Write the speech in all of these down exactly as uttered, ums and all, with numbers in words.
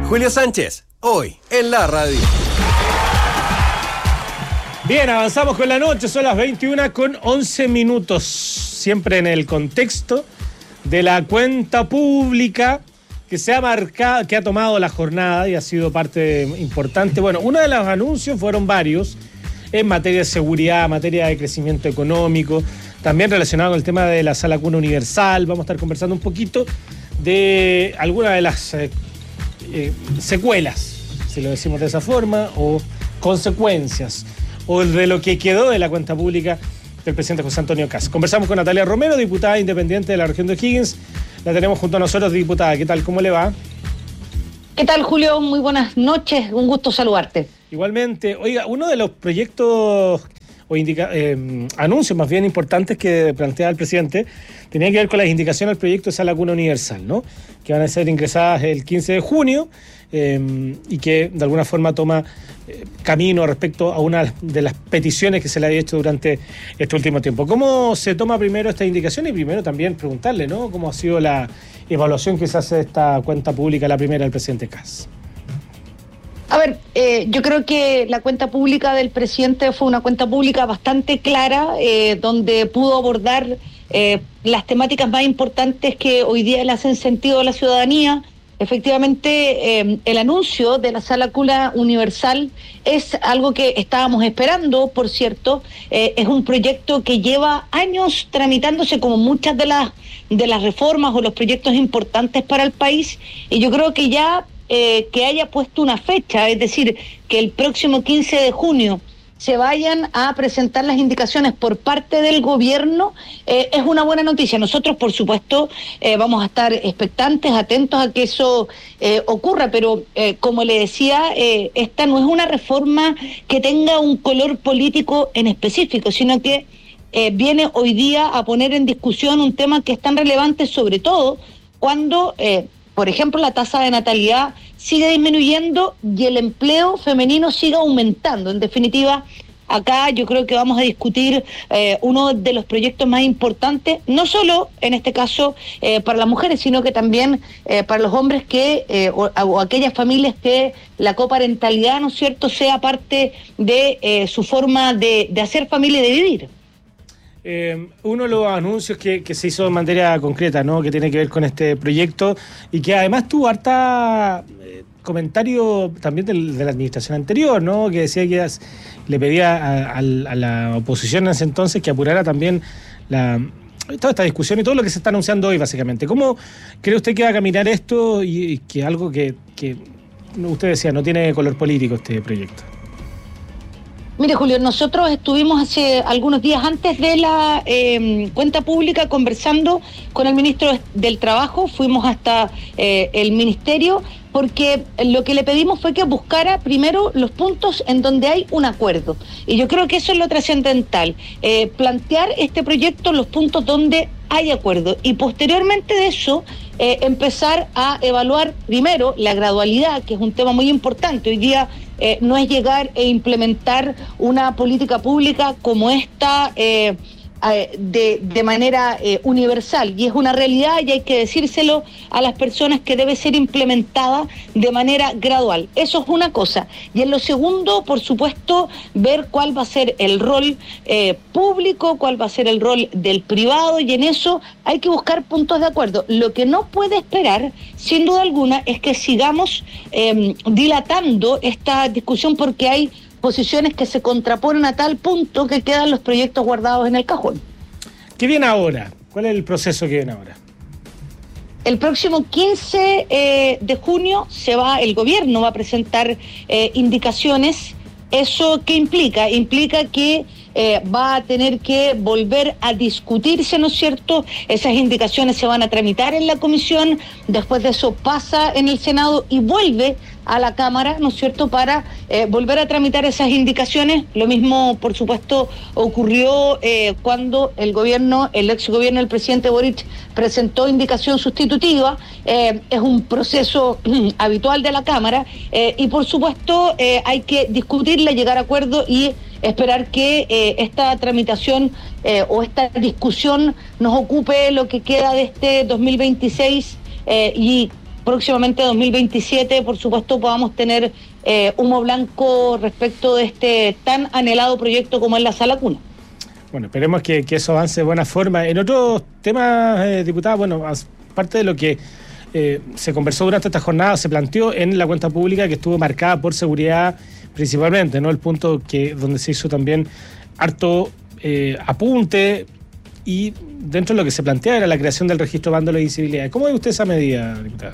Julio Sánchez, hoy en la radio. Bien, avanzamos con la noche, son las veintiuna con once minutos, siempre en el contexto de la cuenta pública que se ha marcado, que ha tomado la jornada y ha sido parte importante. Bueno, uno de los anuncios fueron varios en materia de seguridad, materia de crecimiento económico, también relacionado con el tema de la sala cuna universal. Vamos a estar conversando un poquito de algunas de las eh, eh, secuelas, si lo decimos de esa forma, o consecuencias, o de lo que quedó de la cuenta pública del presidente José Antonio Kast. Conversamos con Natalia Romero, diputada independiente de la región de O'Higgins. La tenemos junto a nosotros, diputada. ¿Qué tal? ¿Cómo le va? ¿Qué tal, Julio? Muy buenas noches. Un gusto saludarte. Igualmente. Oiga, uno de los proyectos o indica, eh, anuncios más bien importantes que plantea el presidente tenía que ver con las indicaciones del proyecto de Sala Cuna Universal, ¿no? Que van a ser ingresadas el quince de junio eh, y que de alguna forma toma eh, camino respecto a una de las peticiones que se le había hecho durante este último tiempo. ¿Cómo se toma primero esta indicación? Y primero también preguntarle, ¿no?, cómo ha sido la evaluación que se hace de esta cuenta pública, la primera del presidente Kast. A ver, eh, yo creo que la cuenta pública del presidente fue una cuenta pública bastante clara, eh, donde pudo abordar eh, las temáticas más importantes que hoy día le hacen sentido a la ciudadanía. Efectivamente, eh, el anuncio de la Sala Cuna Universal es algo que estábamos esperando, por cierto. Eh, es un proyecto que lleva años tramitándose, como muchas de las, de las reformas o los proyectos importantes para el país, y yo creo que ya Eh, que haya puesto una fecha, es decir, que el próximo quince de junio se vayan a presentar las indicaciones por parte del gobierno, eh, es una buena noticia. Nosotros, por supuesto, eh, vamos a estar expectantes, atentos a que eso eh, ocurra, pero eh, como le decía, eh, esta no es una reforma que tenga un color político en específico, sino que eh, viene hoy día a poner en discusión un tema que es tan relevante, sobre todo cuando Eh, por ejemplo, la tasa de natalidad sigue disminuyendo y el empleo femenino sigue aumentando. En definitiva, acá yo creo que vamos a discutir eh, uno de los proyectos más importantes, no solo en este caso eh, para las mujeres, sino que también eh, para los hombres que eh, o, o aquellas familias que la coparentalidad, ¿no es cierto?, sea parte de eh, su forma de, de hacer familia y de vivir. Eh, uno de los anuncios que, que se hizo de manera concreta, ¿no?, que tiene que ver con este proyecto y que además tuvo harta eh, comentario también del, de la administración anterior, ¿no?, que decía que le pedía a, a, a la oposición en ese entonces que apurara también la, toda esta discusión y todo lo que se está anunciando hoy, básicamente. ¿Cómo cree usted que va a caminar esto y, y que algo que, que usted decía no tiene color político este proyecto? Mire, Julio, nosotros estuvimos hace algunos días antes de la eh, cuenta pública conversando con el ministro del Trabajo, fuimos hasta eh, el ministerio, porque lo que le pedimos fue que buscara primero los puntos en donde hay un acuerdo. Y yo creo que eso es lo trascendental, eh, plantear este proyecto en los puntos donde hay acuerdo y posteriormente de eso eh, empezar a evaluar primero la gradualidad, que es un tema muy importante. Hoy día eh, no es llegar e implementar una política pública como esta eh, De, de manera eh, universal, y es una realidad y hay que decírselo a las personas que debe ser implementada de manera gradual. Eso es una cosa. Y en lo segundo, por supuesto, ver cuál va a ser el rol eh, público, cuál va a ser el rol del privado, y en eso hay que buscar puntos de acuerdo. Lo que no puede esperar, sin duda alguna, es que sigamos eh, dilatando esta discusión, porque hay posiciones que se contraponen a tal punto que quedan los proyectos guardados en el cajón. ¿Qué viene ahora? ¿Cuál es el proceso que viene ahora? El próximo quince eh, de junio se va, el gobierno va a presentar eh, indicaciones. ¿Eso qué implica? Implica que eh, va a tener que volver a discutirse, ¿no es cierto? Esas indicaciones se van a tramitar en la comisión, después de eso pasa en el Senado y vuelve a la Cámara, ¿no es cierto?, para eh, volver a tramitar esas indicaciones. Lo mismo, por supuesto, ocurrió eh, cuando el gobierno, el ex gobierno del presidente Boric presentó indicación sustitutiva. Eh, es un proceso habitual de la Cámara eh, y, por supuesto, eh, hay que discutirla, llegar a acuerdo y esperar que eh, esta tramitación eh, o esta discusión nos ocupe lo que queda de este dos mil veintiséis eh, y próximamente dos mil veintisiete, por supuesto, podamos tener eh, humo blanco respecto de este tan anhelado proyecto como es la Sala Cuna. Bueno, esperemos que, que eso avance de buena forma. En otros temas, eh, diputada, bueno, aparte de lo que eh, se conversó durante esta jornada, se planteó en la cuenta pública que estuvo marcada por seguridad principalmente, ¿no? El punto que donde se hizo también harto eh, apunte, y dentro de lo que se plantea era la creación del registro de vándalos e incivilidades. ¿Cómo ve usted esa medida, diputada?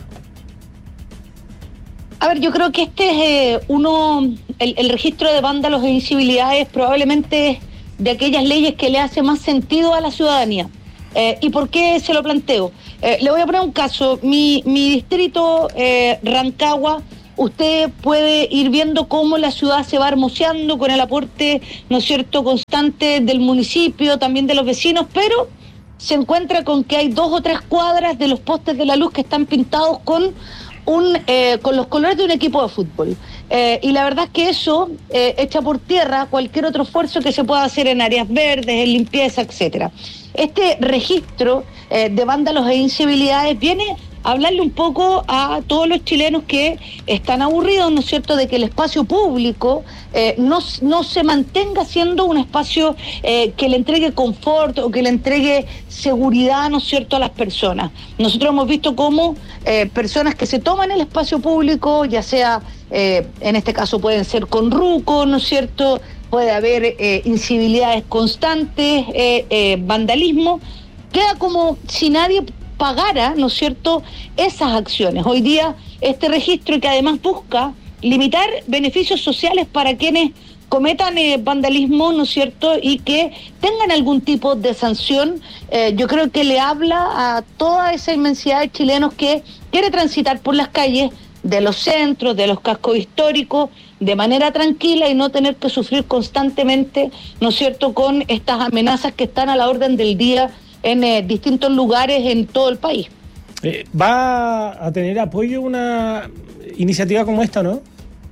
A ver, yo creo que este es eh, uno, el, el registro de vándalos e incivilidades probablemente de aquellas leyes que le hace más sentido a la ciudadanía. Eh, ¿Y por qué se lo planteo? Eh, le voy a poner un caso. Mi, mi distrito, eh, Rancagua, usted puede ir viendo cómo la ciudad se va hermoseando con el aporte, ¿no es cierto?, constante del municipio, también de los vecinos, pero se encuentra con que hay dos o tres cuadras de los postes de la luz que están pintados con un eh, con los colores de un equipo de fútbol. Eh, y la verdad es que eso eh, echa por tierra cualquier otro esfuerzo que se pueda hacer en áreas verdes, en limpieza, etcétera. Este registro eh, de vándalos e incivilidades viene a hablarle un poco a todos los chilenos que están aburridos, ¿no es cierto?, de que el espacio público eh, no, no se mantenga siendo un espacio eh, que le entregue confort o que le entregue seguridad, ¿no es cierto?, a las personas. Nosotros hemos visto cómo eh, personas que se toman el espacio público, ya sea, eh, en este caso pueden ser con ruco, ¿no es cierto?, puede haber eh, incivilidades constantes, eh, eh, vandalismo, queda como si nadie pagara, ¿no es cierto?, esas acciones. Hoy día este registro, que además busca limitar beneficios sociales para quienes cometan eh, vandalismo, ¿no es cierto?, y que tengan algún tipo de sanción, eh, yo creo que le habla a toda esa inmensidad de chilenos que quiere transitar por las calles de los centros, de los cascos históricos, de manera tranquila y no tener que sufrir constantemente, ¿no es cierto?, con estas amenazas que están a la orden del día en eh, distintos lugares en todo el país. Eh, ¿Va a tener apoyo una iniciativa como esta, no?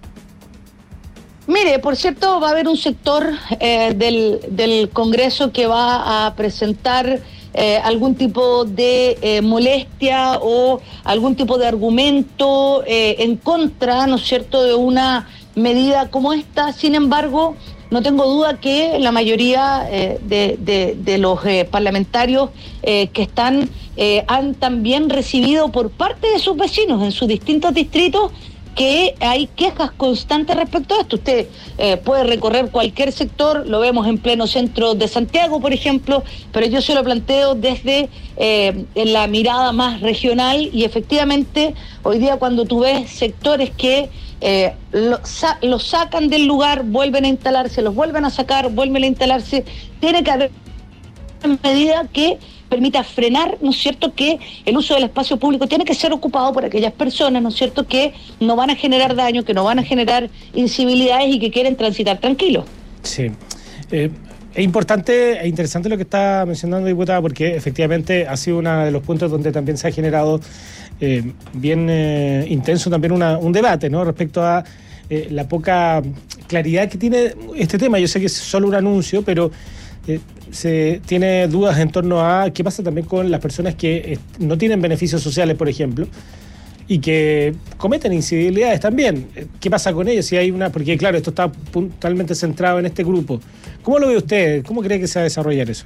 Mire, por cierto, va a haber un sector eh, del, del Congreso que va a presentar eh, algún tipo de eh, molestia o algún tipo de argumento eh, en contra, ¿no es cierto?, de una medida como esta. Sin embargo, no tengo duda que la mayoría eh, de, de, de los eh, parlamentarios eh, que están eh, han también recibido por parte de sus vecinos en sus distintos distritos que hay quejas constantes respecto a esto. Usted eh, puede recorrer cualquier sector, lo vemos en pleno centro de Santiago, por ejemplo, pero yo se lo planteo desde eh, la mirada más regional, y efectivamente hoy día cuando tú ves sectores que eh, lo, sa- los sacan del lugar, vuelven a instalarse, los vuelven a sacar, vuelven a instalarse, tiene que haber una medida que permita frenar, ¿no es cierto?, que el uso del espacio público tiene que ser ocupado por aquellas personas, ¿no es cierto?, que no van a generar daño, que no van a generar incivilidades y que quieren transitar tranquilos. Sí. Eh, es importante e interesante lo que está mencionando, diputada, porque efectivamente ha sido uno de los puntos donde también se ha generado eh, bien eh, intenso también una, un debate, ¿no?, respecto a eh, la poca claridad que tiene este tema. Yo sé que es solo un anuncio, pero Eh, se tiene dudas en torno a qué pasa también con las personas que eh, no tienen beneficios sociales, por ejemplo, y que cometen incivilidades también. ¿Qué pasa con ellos? Si hay una, porque claro, esto está puntualmente centrado en este grupo. ¿Cómo lo ve usted? ¿Cómo cree que se va a desarrollar eso?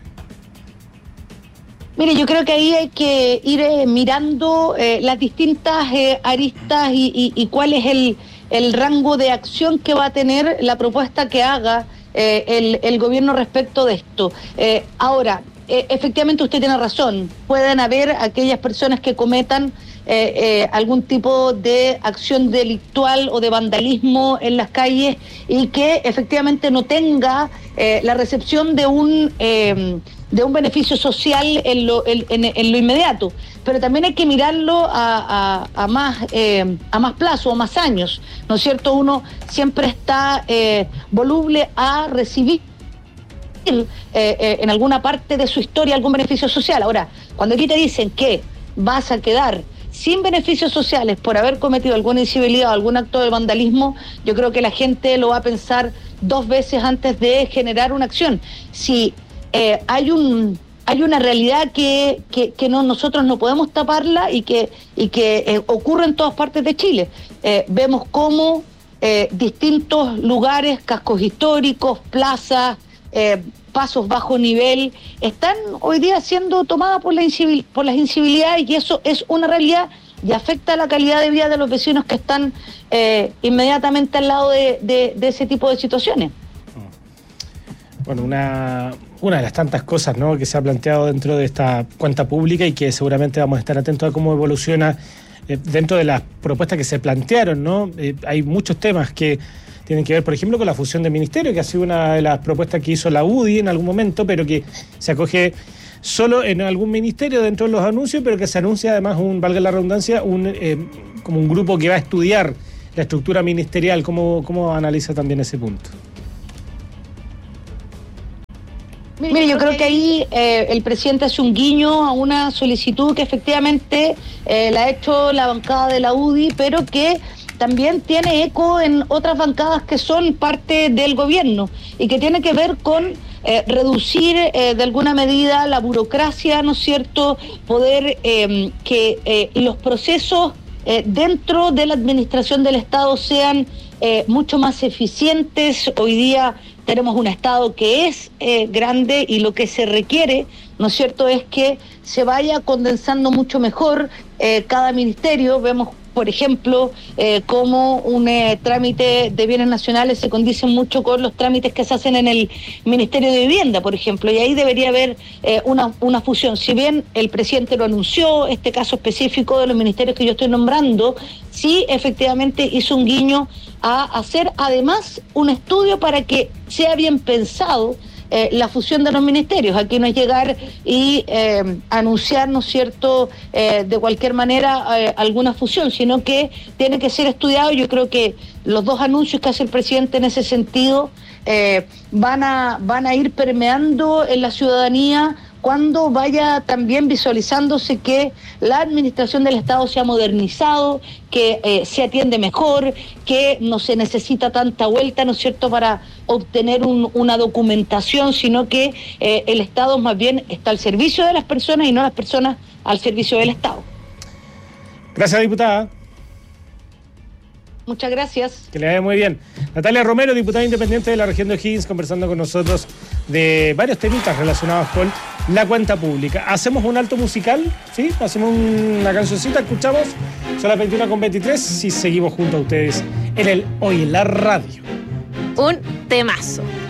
Mire, yo creo que ahí hay que ir eh, mirando eh, las distintas eh, aristas y, y, y cuál es el, el rango de acción que va a tener la propuesta que haga Eh, el, el gobierno respecto de esto. Eh, ahora, eh, efectivamente usted tiene razón, pueden haber aquellas personas que cometan eh, eh, algún tipo de acción delictual o de vandalismo en las calles y que efectivamente no tenga eh, la recepción de un eh, de un beneficio social en lo, en, en, en lo inmediato, pero también hay que mirarlo a, a, a más eh, a más plazo, a más años, ¿no es cierto? Uno siempre está eh, voluble a recibir eh, eh, en alguna parte de su historia algún beneficio social. Ahora, cuando aquí te dicen que vas a quedar sin beneficios sociales por haber cometido alguna incivilidad o algún acto de vandalismo, yo creo que la gente lo va a pensar dos veces antes de generar una acción. Si eh, hay un hay una realidad que, que, que no, nosotros no podemos taparla y que, y que eh, ocurre en todas partes de Chile. Eh, vemos cómo eh, distintos lugares, cascos históricos, plazas, eh, pasos bajo nivel, están hoy día siendo tomadas por, la incivil, por las incivilidades, y eso es una realidad y afecta la calidad de vida de los vecinos que están eh, inmediatamente al lado de, de, de ese tipo de situaciones. Bueno, una, una de las tantas cosas, ¿no?, que se ha planteado dentro de esta cuenta pública y que seguramente vamos a estar atentos a cómo evoluciona eh, dentro de las propuestas que se plantearon, ¿no? Eh, hay muchos temas que tienen que ver, por ejemplo, con la fusión de ministerios, que ha sido una de las propuestas que hizo la U D I en algún momento, pero que se acoge solo en algún ministerio dentro de los anuncios, pero que se anuncia además, un, valga la redundancia, un eh, como un grupo que va a estudiar la estructura ministerial. ¿Cómo, cómo analiza también ese punto? Mire, yo creo que ahí eh, el presidente hace un guiño a una solicitud que efectivamente eh, la ha hecho la bancada de la U D I, pero que también tiene eco en otras bancadas que son parte del gobierno y que tiene que ver con eh, reducir eh, de alguna medida la burocracia, ¿no es cierto?, poder eh, que eh, los procesos eh, dentro de la administración del Estado sean eh, mucho más eficientes. Hoy día tenemos un Estado que es eh, grande y lo que se requiere, ¿no es cierto?, es que se vaya condensando mucho mejor eh, cada ministerio. Vemos, por ejemplo, eh, cómo un eh, trámite de bienes nacionales se condice mucho con los trámites que se hacen en el Ministerio de Vivienda, por ejemplo, y ahí debería haber eh, una, una fusión. Si bien el presidente lo anunció, este caso específico de los ministerios que yo estoy nombrando, sí efectivamente hizo un guiño a hacer además un estudio para que sea bien pensado Eh, la fusión de los ministerios. Aquí no es llegar y eh, anunciar, ¿no es cierto?, eh, de cualquier manera eh, alguna fusión, sino que tiene que ser estudiado. Yo creo que los dos anuncios que hace el presidente en ese sentido eh, van a, van a ir permeando en la ciudadanía cuando vaya también visualizándose que la administración del Estado se ha modernizado, que eh, se atiende mejor, que no se necesita tanta vuelta, ¿no es cierto?, para obtener un, una documentación, sino que eh, el Estado más bien está al servicio de las personas y no las personas al servicio del Estado. Gracias, diputada. Muchas gracias. Que le vaya muy bien. Natalia Romero, diputada independiente de la región de O'Higgins, conversando con nosotros de varios temitas relacionados con la cuenta pública. ¿Hacemos un alto musical? ¿Sí? ¿Hacemos una cancioncita? ¿Escuchamos? Son las veintiuna con veintitrés y seguimos junto a ustedes en el Hoy en la Radio. Un temazo.